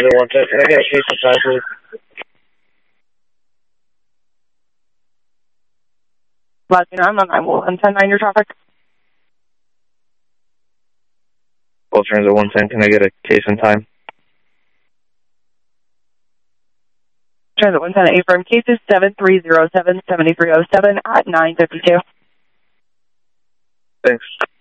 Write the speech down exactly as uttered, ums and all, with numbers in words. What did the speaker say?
Transit one ten, can I get a case of time, please? Latina, I'm on nine one ten nine, your traffic. Well, Transit one ten, can I get a case in time? Transit one ten, A-firm cases seven three zero seven, seven three zero seven at nine fifty-two. Thanks.